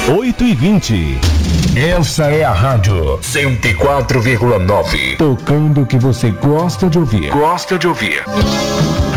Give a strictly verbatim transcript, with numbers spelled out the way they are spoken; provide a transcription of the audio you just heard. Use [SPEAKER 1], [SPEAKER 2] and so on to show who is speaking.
[SPEAKER 1] oito e vinte.
[SPEAKER 2] Essa é a Rádio cento e quatro vírgula nove.
[SPEAKER 1] Tocando o que você gosta de ouvir.
[SPEAKER 2] Gosta de ouvir.